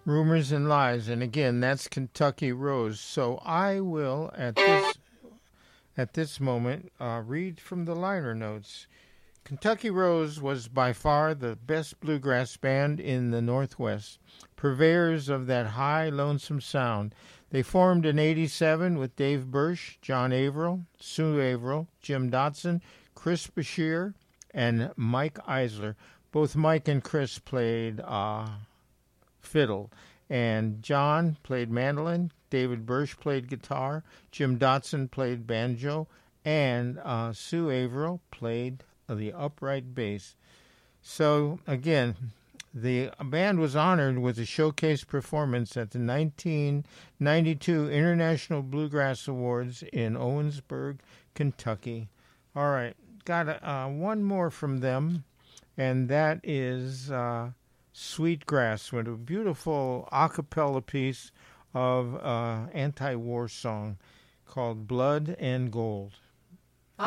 Rumors and Lies. And again, that's Kentucky Rose. So I will, at this moment, read from the liner notes. Kentucky Rose was by far the best bluegrass band in the Northwest, purveyors of that high, lonesome sound. They formed in '87 with Dave Birch, John Averill, Sue Averill, Jim Dotson, Chris Bashir, and Mike Eisler. Both Mike and Chris played fiddle, and John played mandolin. David Birch played guitar. Jim Dotson played banjo, and Sue Averill played the upright bass. So again, the band was honored with a showcase performance at the 1992 International Bluegrass Awards in Owensboro, Kentucky. All right, got one more from them, and that is Sweetgrass, with a beautiful a cappella piece of anti-war song called Blood and Gold.